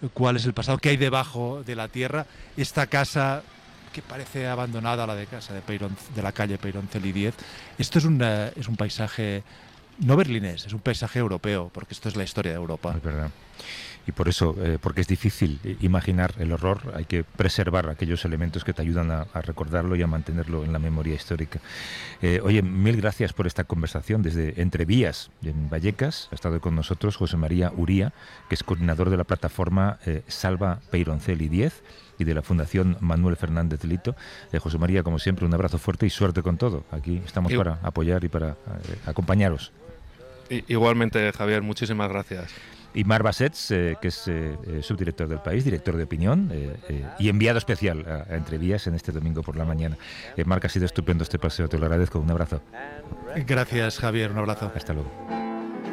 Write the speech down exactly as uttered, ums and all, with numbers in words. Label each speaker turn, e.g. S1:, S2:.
S1: cuál es el pasado, qué hay debajo de la tierra. Esta casa que parece abandonada, la de casa de, Peyrón, de la calle Peyronceli diez, esto es, una, es un paisaje no berlinés, es un paisaje europeo, porque esto es la historia de Europa.
S2: Es verdad. Y por eso, eh, porque es difícil imaginar el horror, hay que preservar aquellos elementos que te ayudan a, a recordarlo y a mantenerlo en la memoria histórica. Eh, oye, mil gracias por esta conversación desde Entrevías, en Vallecas. Ha estado con nosotros José María Uría, que es coordinador de la plataforma eh, Salva Peyronceli diez y de la Fundación Manuel Fernández Lito. Eh, José María, como siempre, un abrazo fuerte y suerte con todo. Aquí estamos y... para apoyar y para eh, acompañaros.
S3: Igualmente, Javier, muchísimas gracias.
S2: Y Marc Bassets, eh, que es eh, subdirector del País, director de opinión eh, eh, y enviado especial a, a Entrevías en este domingo por la mañana. Eh, Marc, ha sido estupendo este paseo, te lo agradezco. Un abrazo.
S1: Gracias, Javier, un abrazo.
S2: Hasta luego.